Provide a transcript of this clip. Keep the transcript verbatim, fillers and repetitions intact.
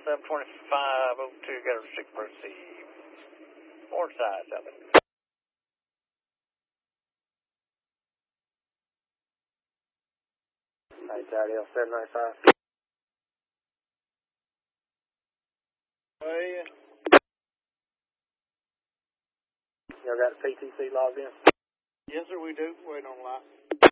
seven twenty-five oh two, got a six proceed. North side, south. Alright, Charlie, L seven ninety-five. Hey. Y'all got the P T C logged in? Yes, sir, we do. Wait on the line.